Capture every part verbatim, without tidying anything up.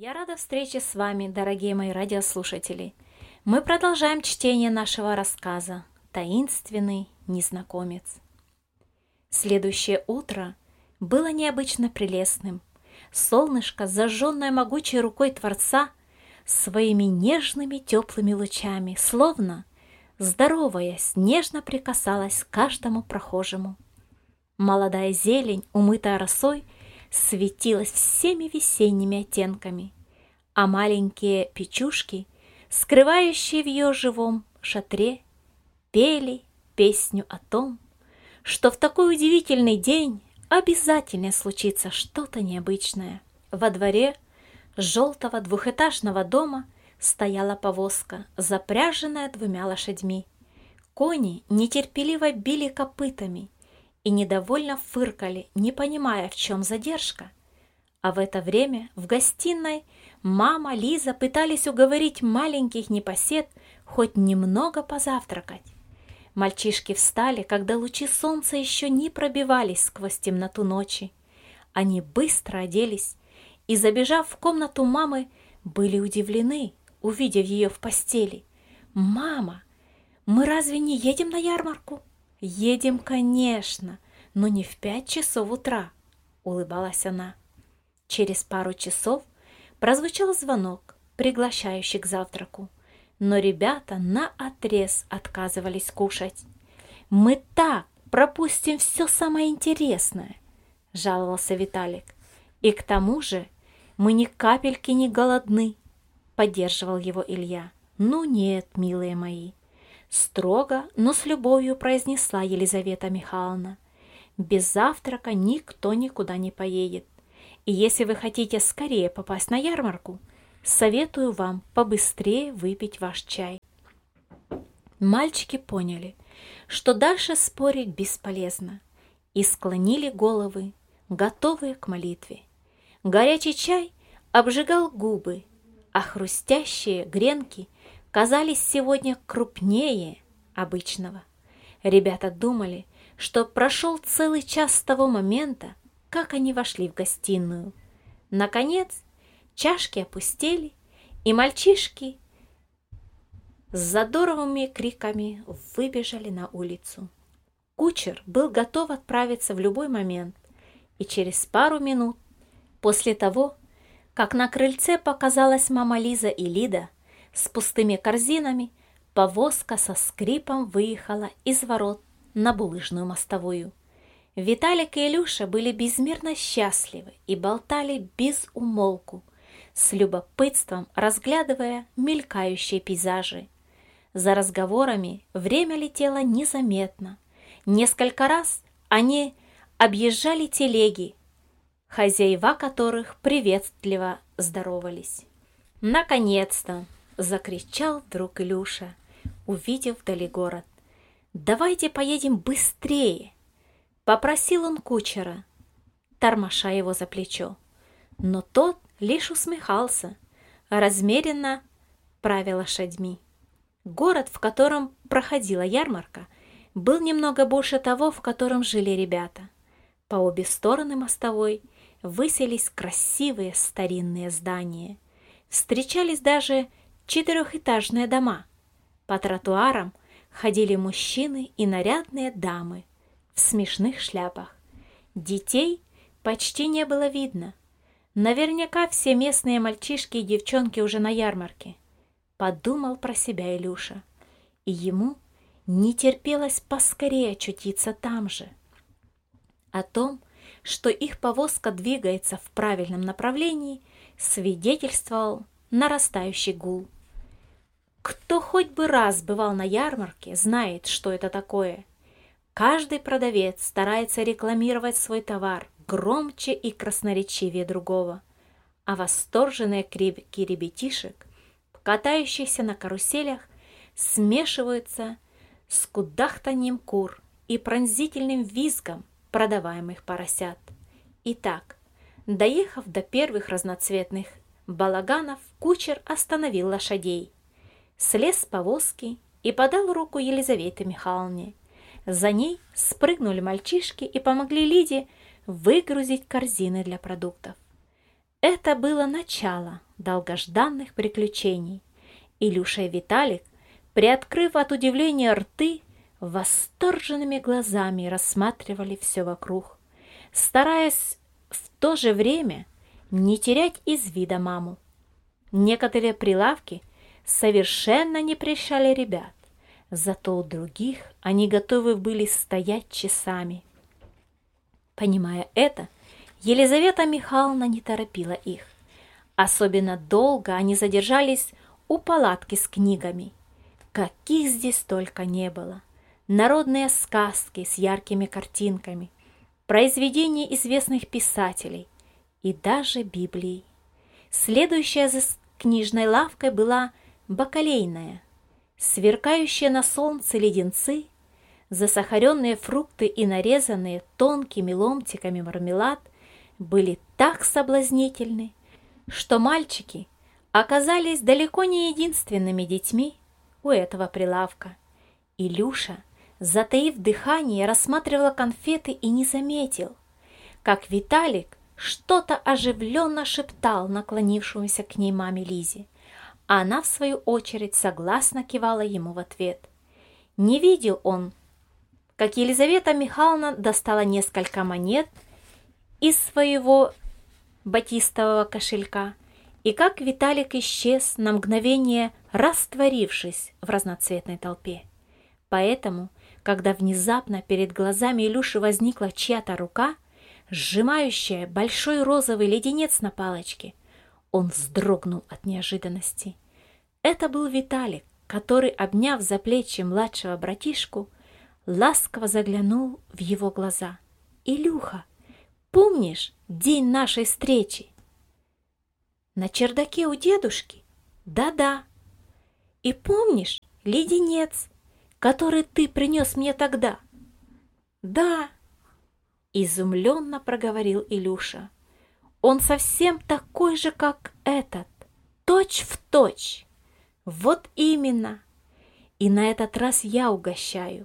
Я рада встрече с вами, дорогие мои радиослушатели. Мы продолжаем чтение нашего рассказа «Таинственный незнакомец». Следующее утро было необычно прелестным. Солнышко, зажженное могучей рукой Творца, своими нежными теплыми лучами, словно, здороваясь, нежно прикасалось к каждому прохожему. Молодая зелень, умытая росой, светилась всеми весенними оттенками, а маленькие печушки, скрывающие в ее живом шатре, пели песню о том, что в такой удивительный день обязательно случится что-то необычное. Во дворе желтого двухэтажного дома стояла повозка, запряженная двумя лошадьми. Кони нетерпеливо били копытами и недовольно фыркали, не понимая, в чем задержка. А в это время в гостиной мама, Лиза пытались уговорить маленьких непосед хоть немного позавтракать. Мальчишки встали, когда лучи солнца еще не пробивались сквозь темноту ночи. Они быстро оделись и, забежав в комнату мамы, были удивлены, увидев ее в постели. «Мама, мы разве не едем на ярмарку?» «Едем, конечно, но не в пять часов утра», — улыбалась она. Через пару часов прозвучал звонок, приглашающий к завтраку, но ребята наотрез отказывались кушать. «Мы так пропустим все самое интересное», — жаловался Виталик. «И к тому же мы ни капельки не голодны», — поддерживал его Илья. «Ну нет, милые мои», — строго, но с любовью произнесла Елизавета Михайловна. «Без завтрака никто никуда не поедет. И если вы хотите скорее попасть на ярмарку, советую вам побыстрее выпить ваш чай». Мальчики поняли, что дальше спорить бесполезно, и склонили головы, готовые к молитве. Горячий чай обжигал губы, а хрустящие гренки казались сегодня крупнее обычного. Ребята думали, что прошел целый час с того момента, как они вошли в гостиную. Наконец, чашки опустели, и мальчишки с задоровыми криками выбежали на улицу. Кучер был готов отправиться в любой момент, и через пару минут после того, как на крыльце показалась мама Лиза и Лида с пустыми корзинами, повозка со скрипом выехала из ворот на булыжную мостовую. Виталик и Илюша были безмерно счастливы и болтали без умолку, с любопытством разглядывая мелькающие пейзажи. За разговорами время летело незаметно. Несколько раз они объезжали телеги, хозяева которых приветливо здоровались. «Наконец-то!» — закричал вдруг Илюша, увидев вдали город. «Давайте поедем быстрее!» — попросил он кучера, тормоша его за плечо. Но тот лишь усмехался, размеренно правя лошадьми. Город, в котором проходила ярмарка, был немного больше того, в котором жили ребята. По обе стороны мостовой высились красивые старинные здания. Встречались даже четырехэтажные дома. По тротуарам ходили мужчины и нарядные дамы в смешных шляпах. Детей почти не было видно. Наверняка все местные мальчишки и девчонки уже на ярмарке, подумал про себя Илюша. И ему не терпелось поскорее очутиться там же. О том, что их повозка двигается в правильном направлении, свидетельствовал нарастающий гул. Кто хоть бы раз бывал на ярмарке, знает, что это такое. Каждый продавец старается рекламировать свой товар громче и красноречивее другого, а восторженные крики ребятишек, катающихся на каруселях, смешиваются с кудахтаньем кур и пронзительным визгом продаваемых поросят. Итак, доехав до первых разноцветных балаганов, кучер остановил лошадей, слез с повозки и подал руку Елизавете Михайловне. За ней спрыгнули мальчишки и помогли Лиде выгрузить корзины для продуктов. Это было начало долгожданных приключений. Илюша и Виталик, приоткрыв от удивления рты, восторженными глазами рассматривали все вокруг, стараясь в то же время не терять из вида маму. Некоторые прилавки совершенно не прельщали ребят, зато у других они готовы были стоять часами. Понимая это, Елизавета Михайловна не торопила их. Особенно долго они задержались у палатки с книгами. Каких здесь только не было. Народные сказки с яркими картинками, произведения известных писателей и даже Библии. Следующая за книжной лавкой была бакалейная. Сверкающие на солнце леденцы, засахаренные фрукты и нарезанные тонкими ломтиками мармелад были так соблазнительны, что мальчики оказались далеко не единственными детьми у этого прилавка. Илюша, затаив дыхание, рассматривала конфеты и не заметил, как Виталик что-то оживленно шептал наклонившемуся к ней маме Лизе, а она, в свою очередь, согласно кивала ему в ответ. Не видел он, как Елизавета Михайловна достала несколько монет из своего батистового кошелька, и как Виталик исчез на мгновение, растворившись в разноцветной толпе. Поэтому, когда внезапно перед глазами Илюши возникла чья-то рука, сжимающая большой розовый леденец на палочке, он вздрогнул от неожиданности. Это был Виталик, который, обняв за плечи младшего братишку, ласково заглянул в его глаза. «Илюха, помнишь день нашей встречи? На чердаке у дедушки? Да-да. И помнишь леденец, который ты принес мне тогда?» «Да», — изумленно проговорил Илюша. «Он совсем такой же, как этот, точь в точь. Вот именно. И на этот раз я угощаю.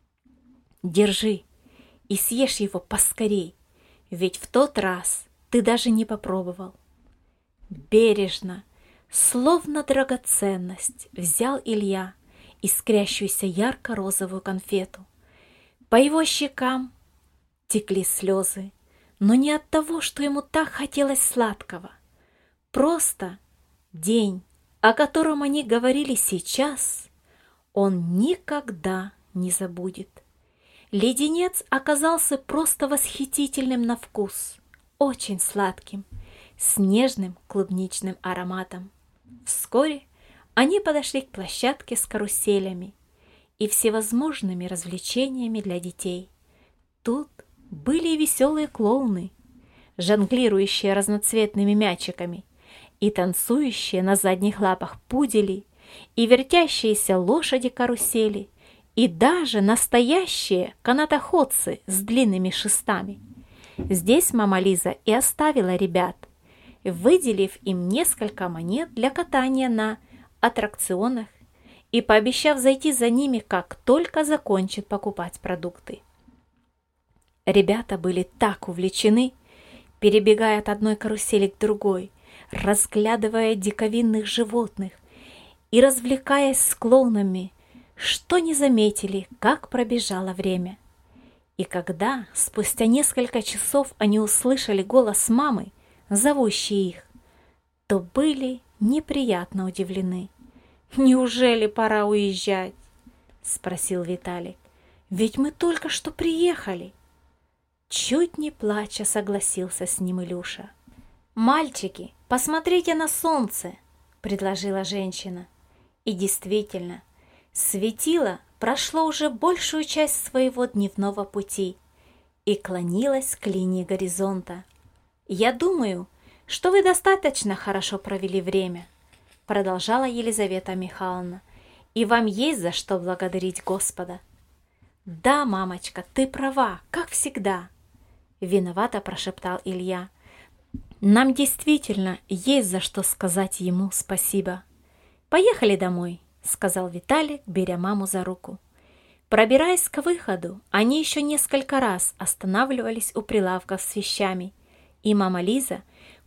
Держи и съешь его поскорей, ведь в тот раз ты даже не попробовал». Бережно, словно драгоценность, взял Илья искрящуюся ярко-розовую конфету. По его щекам текли слезы, но не от того, что ему так хотелось сладкого. Просто день, о котором они говорили сейчас, он никогда не забудет. Леденец оказался просто восхитительным на вкус, очень сладким, с нежным клубничным ароматом. Вскоре они подошли к площадке с каруселями и всевозможными развлечениями для детей. Тут были и веселые клоуны, жонглирующие разноцветными мячиками, и танцующие на задних лапах пудели, и вертящиеся лошади-карусели, и даже настоящие канатоходцы с длинными шестами. Здесь мама Лиза и оставила ребят, выделив им несколько монет для катания на аттракционах и пообещав зайти за ними, как только закончит покупать продукты. Ребята были так увлечены, перебегая от одной карусели к другой, разглядывая диковинных животных и развлекаясь с клоунами, что не заметили, как пробежало время. И когда спустя несколько часов они услышали голос мамы, зовущий их, то были неприятно удивлены. «Неужели пора уезжать?» — спросил Виталик. «Ведь мы только что приехали». Чуть не плача согласился с ним Илюша. «Мальчики, посмотрите на солнце!» — предложила женщина. И действительно, светило прошло уже большую часть своего дневного пути и клонилось к линии горизонта. «Я думаю, что вы достаточно хорошо провели время», — продолжала Елизавета Михайловна, «и вам есть за что благодарить Господа». «Да, мамочка, ты права, как всегда», — виновато прошептал Илья. «Нам действительно есть за что сказать ему спасибо». «Поехали домой», — сказал Виталик, беря маму за руку. Пробираясь к выходу, они еще несколько раз останавливались у прилавков с вещами, и мама Лиза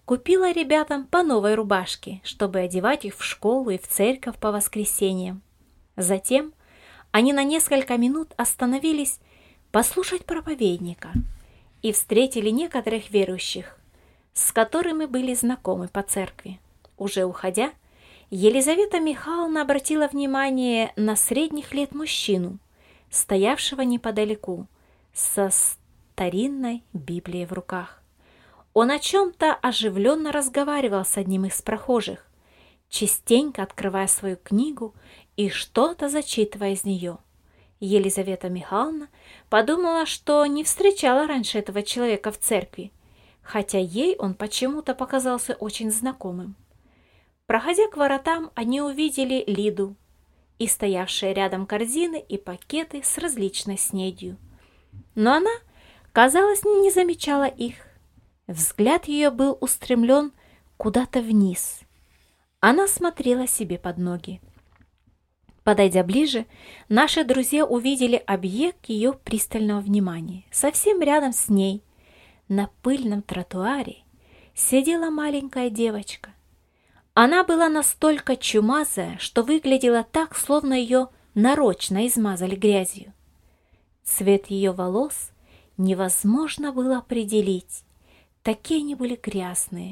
купила ребятам по новой рубашке, чтобы одевать их в школу и в церковь по воскресеньям. Затем они на несколько минут остановились послушать проповедника и встретили некоторых верующих, с которыми были знакомы по церкви. Уже уходя, Елизавета Михайловна обратила внимание на средних лет мужчину, стоявшего неподалеку, со старинной Библией в руках. Он о чем-то оживленно разговаривал с одним из прохожих, частенько открывая свою книгу и что-то зачитывая из нее. Елизавета Михайловна подумала, что не встречала раньше этого человека в церкви, хотя ей он почему-то показался очень знакомым. Проходя к воротам, они увидели Лиду и стоявшие рядом корзины и пакеты с различной снедью. Но она, казалось, не замечала их. Взгляд ее был устремлен куда-то вниз. Она смотрела себе под ноги. Подойдя ближе, наши друзья увидели объект ее пристального внимания. Совсем рядом с ней, на пыльном тротуаре, сидела маленькая девочка. Она была настолько чумазая, что выглядела так, словно ее нарочно измазали грязью. Цвет ее волос невозможно было определить, такие они были грязные.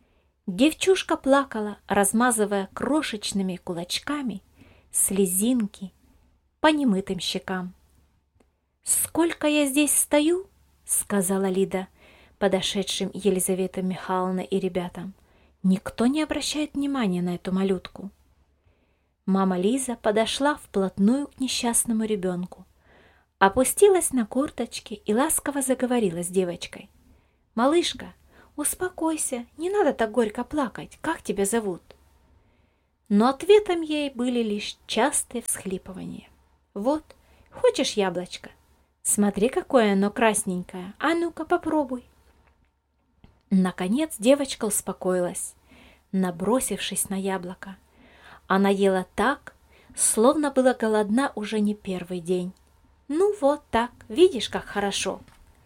Девчушка плакала, размазывая крошечными кулачками слезинки по немытым щекам. «Сколько я здесь стою?» — сказала Лида подошедшим Елизавете Михайловне и ребятам. «Никто не обращает внимания на эту малютку». Мама Лиза подошла вплотную к несчастному ребенку, опустилась на корточки и ласково заговорила с девочкой. «Малышка, успокойся, не надо так горько плакать. Как тебя зовут?» Но ответом ей были лишь частые всхлипывания. «Вот, хочешь яблочко? Смотри, какое оно красненькое. А ну-ка, попробуй». Наконец девочка успокоилась, набросившись на яблоко. Она ела так, словно была голодна уже не первый день. «Ну вот так, видишь, как хорошо».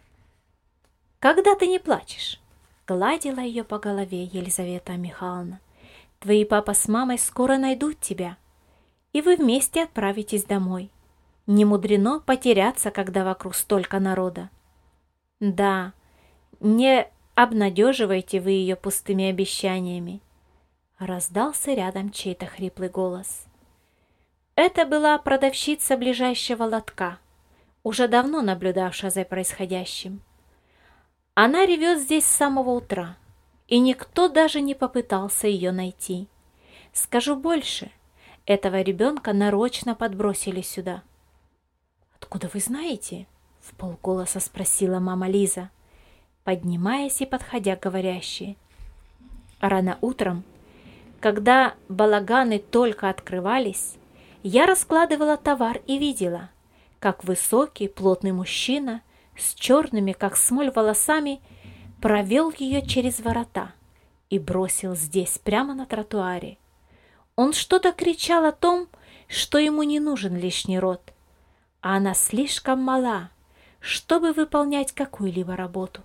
«Когда ты не плачешь?» — гладила ее по голове Елизавета Михайловна. «Твои папа с мамой скоро найдут тебя, и вы вместе отправитесь домой. Не мудрено потеряться, когда вокруг столько народа». «Да, не обнадеживайте вы ее пустыми обещаниями», — раздался рядом чей-то хриплый голос. Это была продавщица ближайшего лотка, уже давно наблюдавшая за происходящим. Она ревет здесь с самого утра, и никто даже не попытался ее найти. Скажу больше, этого ребенка нарочно подбросили сюда. «Откуда вы знаете?» — вполголоса спросила мама Лиза, поднимаясь и подходя к говорящей. Рано утром, когда балаганы только открывались, я раскладывала товар и видела, как высокий плотный мужчина с черными, как смоль, волосами провел ее через ворота и бросил здесь, прямо на тротуаре. Он что-то кричал о том, что ему не нужен лишний род, а она слишком мала, чтобы выполнять какую-либо работу.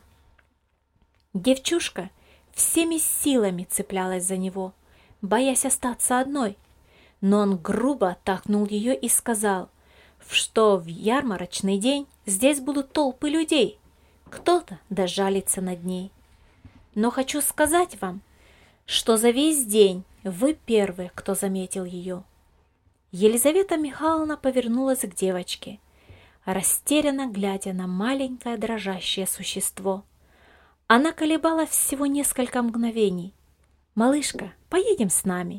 Девчушка всеми силами цеплялась за него, боясь остаться одной, но он грубо оттолкнул ее и сказал, что в ярмарочный день здесь будут толпы людей, кто-то дожалится над ней. Но хочу сказать вам, что за весь день вы первые, кто заметил ее. Елизавета Михайловна повернулась к девочке, растерянно глядя на маленькое дрожащее существо. Она колебалась всего несколько мгновений. «Малышка, поедем с нами».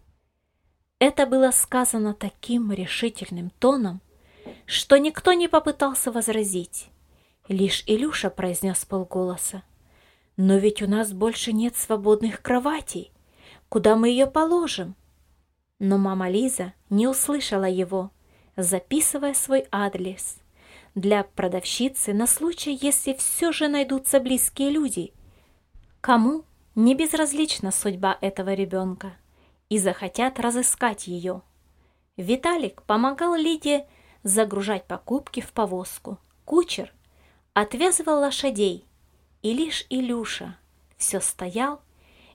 Это было сказано таким решительным тоном, что никто не попытался возразить. Лишь Илюша произнес полголоса: «Но ведь у нас больше нет свободных кроватей. Куда мы ее положим?» Но мама Лиза не услышала его, записывая свой адрес для продавщицы на случай, если все же найдутся близкие люди, кому не безразлична судьба этого ребенка и захотят разыскать ее. Виталик помогал Лиде загружать покупки в повозку. Кучер отвязывал лошадей, и лишь Илюша все стоял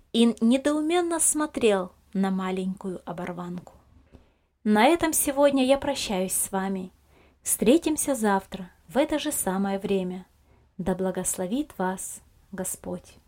и недоуменно смотрел на маленькую оборванку. На этом сегодня я прощаюсь с вами. Встретимся завтра в это же самое время. Да благословит вас Господь.